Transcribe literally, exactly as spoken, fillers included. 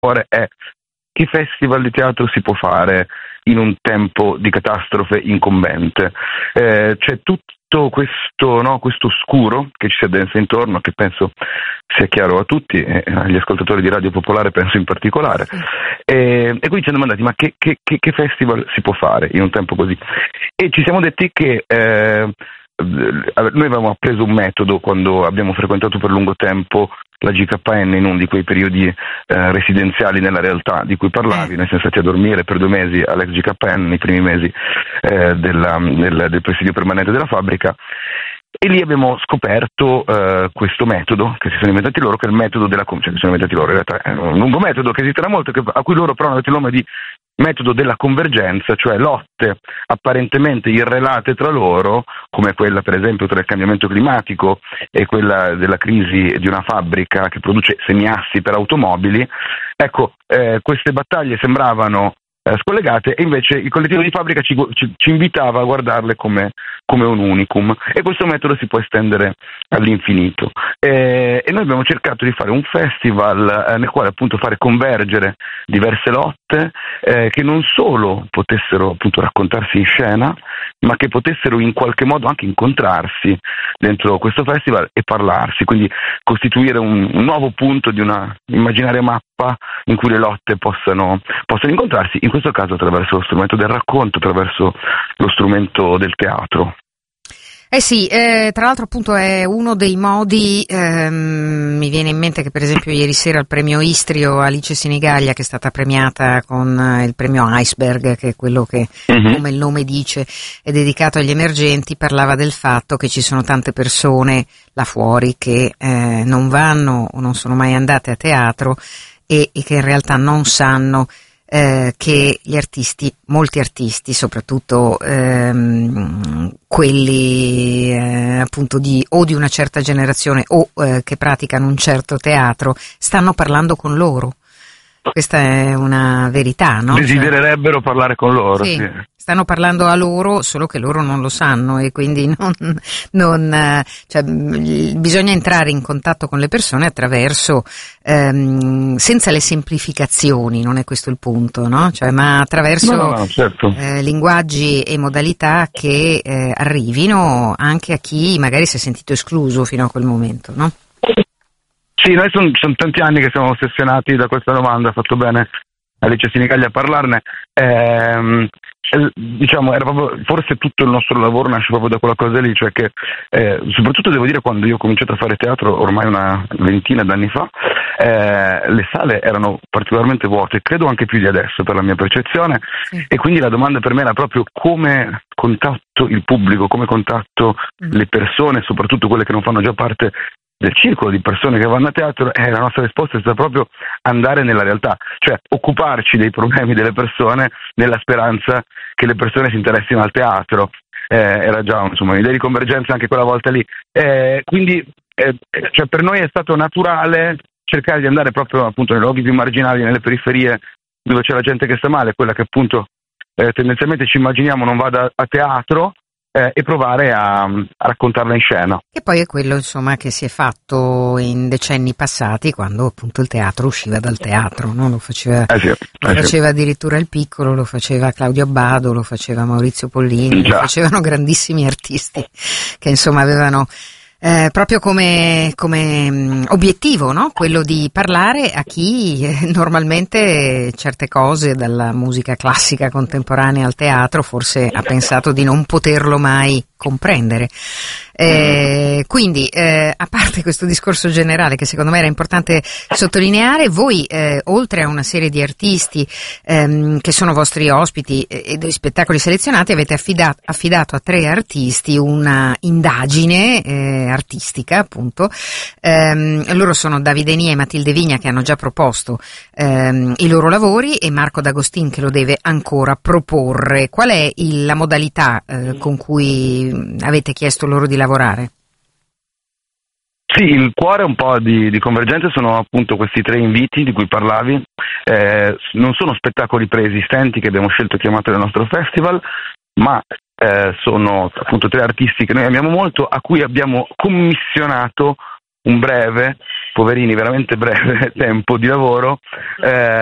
cuore è: che festival di teatro si può fare in un tempo di catastrofe incombente? Eh, c'è tutto questo, no, questo oscuro che ci si addensa intorno, che penso sia chiaro a tutti, e agli ascoltatori di Radio Popolare penso in particolare. E, e quindi ci siamo domandati: ma che, che, che festival si può fare in un tempo così? E ci siamo detti che eh, noi avevamo appreso un metodo quando abbiamo frequentato per lungo tempo la G K N in uno di quei periodi eh, residenziali nella realtà di cui parlavi. Noi siamo stati a dormire per due mesi all'ex G K N nei primi mesi eh, della, del, del presidio permanente della fabbrica, e lì abbiamo scoperto eh, questo metodo che si sono inventati loro, che è il metodo della cioè che sono inventati loro in realtà è un lungo metodo che esiste da molto, che, a cui loro però hanno dato il nome di metodo della convergenza, cioè lotte apparentemente irrelate tra loro, come quella per esempio tra il cambiamento climatico e quella della crisi di una fabbrica che produce semiassi per automobili. Ecco, eh, queste battaglie sembravano eh, scollegate, e invece il collettivo di fabbrica ci, ci, ci invitava a guardarle come, come un unicum, e questo metodo si può estendere all'infinito. E, e noi abbiamo cercato di fare un festival eh, nel quale appunto fare convergere diverse lotte eh, che non solo potessero appunto raccontarsi in scena, ma che potessero in qualche modo anche incontrarsi dentro questo festival e parlarsi, quindi costituire un, un nuovo punto di una immaginaria mappa in cui le lotte possano, possano incontrarsi, in questo caso attraverso lo strumento del racconto, attraverso lo strumento del teatro. Eh sì, eh, tra l'altro appunto è uno dei modi, ehm, mi viene in mente che per esempio ieri sera al premio Istrio Alice Sinigaglia, che è stata premiata con eh, il premio Iceberg, che è quello che, mm-hmm. come il nome dice, è dedicato agli emergenti, parlava del fatto che ci sono tante persone là fuori che eh, non vanno o non sono mai andate a teatro e, e che in realtà non sanno Eh, che gli artisti, molti artisti, soprattutto ehm, quelli eh, appunto di o di una certa generazione o eh, che praticano un certo teatro, stanno parlando con loro. Questa è una verità, no? Desidererebbero cioè, parlare con loro. Sì, sì. Stanno parlando a loro, solo che loro non lo sanno, e quindi non, non cioè, bisogna entrare in contatto con le persone attraverso, ehm, senza le semplificazioni, non è questo il punto, no? Cioè, ma attraverso no, no, certo. eh, linguaggi e modalità che eh, arrivino anche a chi magari si è sentito escluso fino a quel momento, no? Sì, noi sono son tanti anni che siamo ossessionati da questa domanda, ha fatto bene Alice Sinigaglia a parlarne. Eh, diciamo, era proprio, forse tutto il nostro lavoro nasce proprio da quella cosa lì, cioè che, eh, soprattutto devo dire, quando io ho cominciato a fare teatro ormai una ventina d'anni fa, eh, le sale erano particolarmente vuote, credo anche più di adesso per la mia percezione, sì. E quindi la domanda per me era proprio come contatto il pubblico, come contatto mm. le persone, soprattutto quelle che non fanno già parte del circolo di persone che vanno a teatro, e la nostra risposta è stata proprio andare nella realtà, cioè occuparci dei problemi delle persone nella speranza che le persone si interessino al teatro. Eh, era già insomma un'idea di convergenza anche quella volta lì. Eh, quindi eh, cioè per noi è stato naturale cercare di andare proprio appunto nei luoghi più marginali, nelle periferie dove c'è la gente che sta male, quella che appunto eh, tendenzialmente ci immaginiamo non vada a teatro, Eh, e provare a, a raccontarla in scena. E poi è quello insomma che si è fatto in decenni passati, quando appunto il teatro usciva dal teatro, no? Lo faceva, eh sì, eh lo faceva sì. addirittura il Piccolo, lo faceva Claudio Abbado, lo faceva Maurizio Pollini, Già. lo facevano grandissimi artisti che insomma avevano Eh, proprio come, come mh, obiettivo, no? Quello di parlare a chi eh, normalmente certe cose, dalla musica classica contemporanea al teatro, forse ha pensato di non poterlo mai comprendere. Eh, quindi, eh, a parte questo discorso generale che secondo me era importante sottolineare, voi eh, oltre a una serie di artisti ehm, che sono vostri ospiti e, e dei spettacoli selezionati, avete affidato, affidato a tre artisti una indagine eh, artistica, appunto. Ehm, loro sono Davide Nie e Matilde Vigna, che hanno già proposto ehm, i loro lavori, e Marco D'Agostin, che lo deve ancora proporre. Qual è il, la modalità eh, con cui avete chiesto loro di lavorare? Sì, il cuore un po' di, di Convergenza sono appunto questi tre inviti di cui parlavi. Eh, non sono spettacoli preesistenti che abbiamo scelto e chiamato nel nostro festival, ma eh, sono appunto tre artisti che noi amiamo molto, a cui abbiamo commissionato un breve poverini, veramente breve tempo di lavoro, eh,